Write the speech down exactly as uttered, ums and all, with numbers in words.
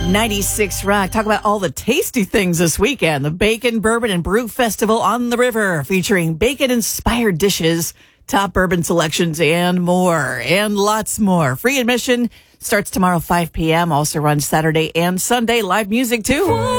ninety-six Rock. Talk about all the tasty things this weekend. The Bacon, Bourbon, and Brew Festival on the River, featuring bacon-inspired dishes, top bourbon selections, and more. And lots more. Free admission starts tomorrow, five p.m. Also runs Saturday and Sunday. Live music, too.